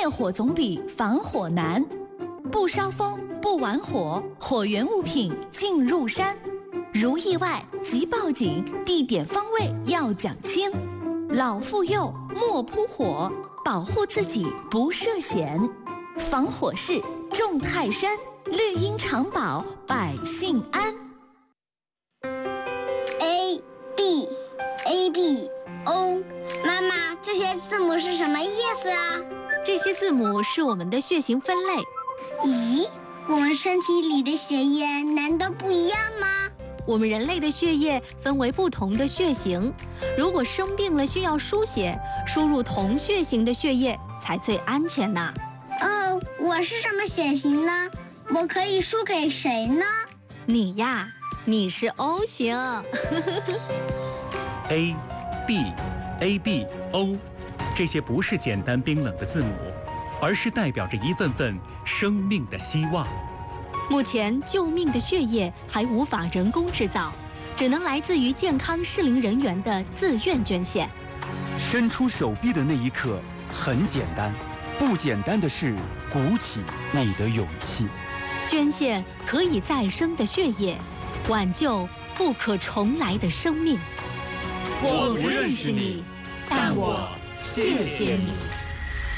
火总比防火难。不烧风，不玩火，火源物品进入山。如意外即报警，地点方位要讲清。老妇幼莫扑火，保护自己不涉险。防火势重泰山，绿荫长保百姓安。 A B A B O， 妈妈，这些字母是什么意思啊？ 这些字母是我们的血型分类。 咦，我们身体里的血液难道不一样吗？ 我们人类的血液分为不同的血型，如果生病了需要输血，输入同血型的血液才最安全呢。 哦，我是什么血型呢？我可以输给谁呢？ 你呀，你是 O 型。 A、B、A、B、O， 这些不是简单冰冷的字母，而是代表着一份份生命的希望。 目前救命的血液还无法人工制造，只能来自于健康适龄人员的自愿捐献。 伸出手臂的那一刻很简单，不简单的是鼓起你的勇气。 捐献可以再生的血液，挽救不可重来的生命。 我不认识你，但我谢谢你。